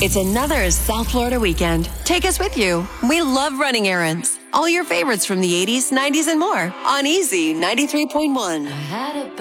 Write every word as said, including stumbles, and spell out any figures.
It's another South Florida weekend. Take us with you. We love running errands. All your favorites from the eighties, nineties, and more on Easy ninety-three point one.